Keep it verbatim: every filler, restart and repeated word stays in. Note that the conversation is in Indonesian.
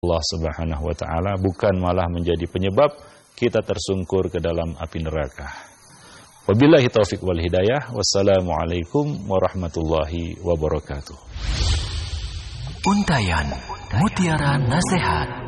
Allah Subhanahu wa taala, bukan malah menjadi penyebab kita tersungkur ke dalam api neraka. Wabillahi taufik wal hidayah. Wassalamualaikum warahmatullahi wabarakatuh. Untayan Mutiara Nasihat.